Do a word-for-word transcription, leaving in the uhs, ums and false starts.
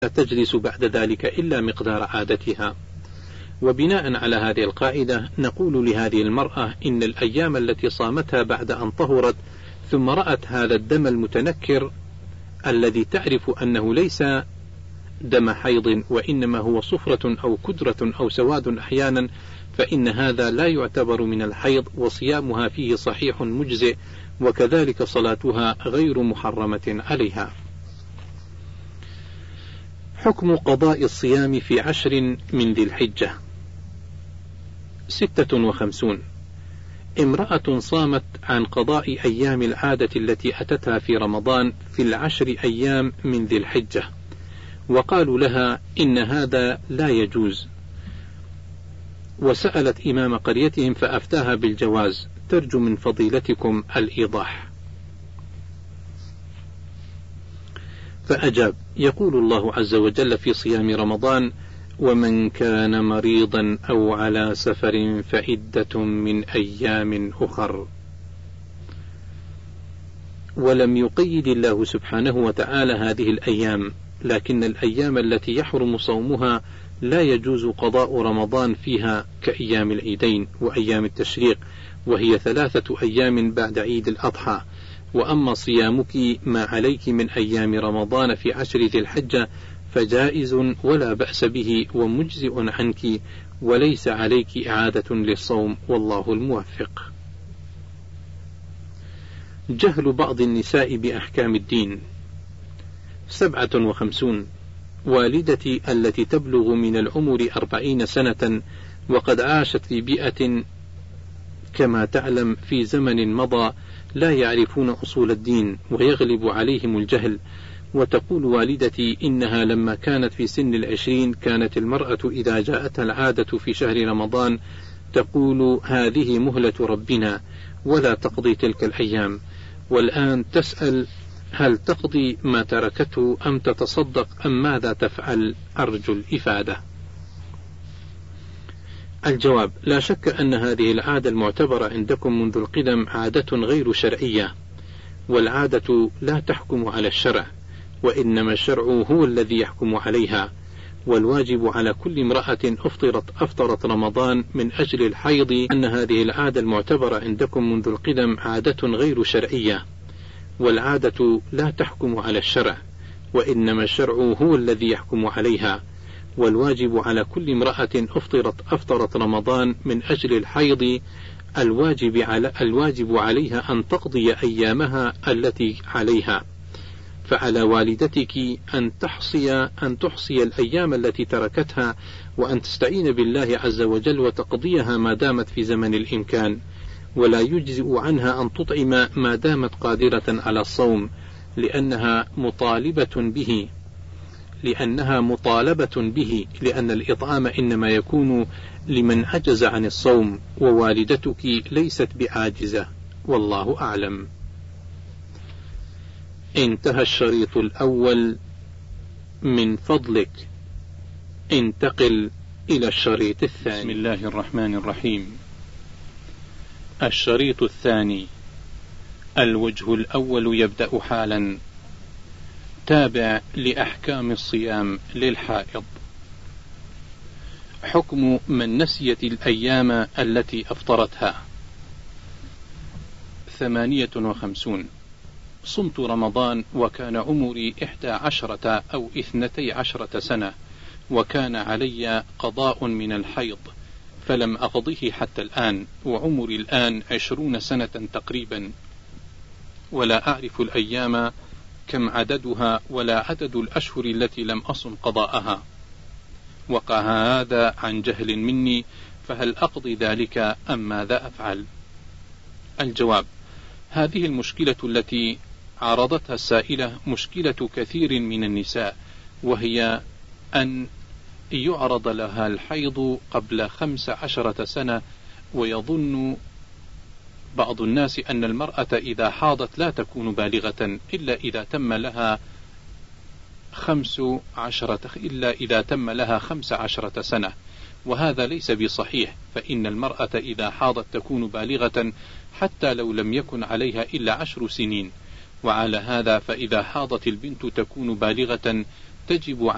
لا تجلس بعد ذلك إلا مقدار عادتها. وبناء على هذه القاعدة نقول لهذه المرأة إن الأيام التي صامتها بعد أن طهرت ثم رأت هذا الدم المتنكر الذي تعرف أنه ليس دم حيض وإنما هو صفرة أو كدرة أو سواد أحيانا، فإن هذا لا يعتبر من الحيض وصيامها فيه صحيح مجزئ، وكذلك صلاتها غير محرمة عليها. حكم قضاء الصيام في عشر من ذي الحجة. ستة وخمسون. امرأة صامت عن قضاء أيام العادة التي أتتها في رمضان في العشر أيام من ذي الحجة، وقالوا لها إن هذا لا يجوز، وسألت إمام قريتهم فأفتاها بالجواز، ترجو من فضيلتكم الإيضاح. فأجاب: يقول الله عز وجل في صيام رمضان: ومن كان مريضا أو على سفر فعدة من أيام أخر. ولم يقيد الله سبحانه وتعالى هذه الأيام، لكن الأيام التي يحرم صومها لا يجوز قضاء رمضان فيها كأيام العيدين وأيام التشريق، وهي ثلاثة أيام بعد عيد الأضحى. وأما صيامك ما عليك من أيام رمضان في عشر ذي الحجة فجائز ولا بأس به ومجزئ عنك، وليس عليك إعادة للصوم، والله الموفق. جهل بعض النساء بأحكام الدين. سبعة وخمسون. والدتي التي تبلغ من العمر أربعين سنة وقد عاشت في بيئة كما تعلم في زمن مضى لا يعرفون أصول الدين ويغلب عليهم الجهل، وتقول والدتي إنها لما كانت في سن العشرين كانت المرأة إذا جاءتها العادة في شهر رمضان تقول هذه مهلة ربنا ولا تقضي تلك الأيام، والآن تسأل هل تقضي ما تركته أم تتصدق أم ماذا تفعل؟ أرجو الإفادة. الجواب: لا شك أن هذه العادة المعتبرة عندكم منذ القدم عادة غير شرعية، والعادة لا تحكم على الشرع، وإنما الشرع هو الذي يحكم عليها، والواجب على كل امرأة أفطرت, أفطرت رمضان من أجل الحيض أن هذه العادة المعتبرة عندكم منذ القدم عادة غير شرعية، والعادة لا تحكم على الشرع، وإنما الشرع هو الذي يحكم عليها، والواجب على كل امرأة أفطرت, أفطرت رمضان من أجل الحيض الواجب, على الواجب عليها أن تقضي أيامها التي عليها، فعلى والدتك أن تحصي, أن تحصي الأيام التي تركتها وأن تستعين بالله عز وجل وتقضيها ما دامت في زمن الإمكان، ولا يجزئ عنها أن تطعم ما دامت قادرة على الصوم، لأنها مطالبة به لأنها مطالبة به لأن الإطعام إنما يكون لمن عجز عن الصوم، ووالدتك ليست بعاجزة، والله أعلم. انتهى الشريط الأول، من فضلك انتقل إلى الشريط الثاني. بسم الله الرحمن الرحيم. الشريط الثاني. الوجه الأول يبدأ حالا. تابع لأحكام الصيام للحائض. حكم من نسيت الأيام التي أفطرتها. ثمانية وخمسون. صمت رمضان وكان عمري إحدى عشرة أو إثنتي عشرة سنة، وكان علي قضاء من الحيض فلم أقضه حتى الآن، وعمري الآن عشرون سنة تقريبا، ولا أعرف الأيام كم عددها ولا عدد الأشهر التي لم أصم قضاءها، وقع هذا عن جهل مني، فهل أقضي ذلك أم ماذا أفعل؟ الجواب: هذه المشكلة التي عرضتها السائلة مشكلة كثير من النساء، وهي أن يعرض لها الحيض قبل خمس عشرة سنة، ويظن بعض الناس أن المرأة إذا حاضت لا تكون بالغة إلا إذا تم لها خمس عشرة إلا إذا تم لها خمس عشرة سنة، وهذا ليس بصحيح، فإن المرأة إذا حاضت تكون بالغة حتى لو لم يكن عليها إلا عشر سنين، وعلى هذا فإذا حاضت البنت تكون بالغة تجب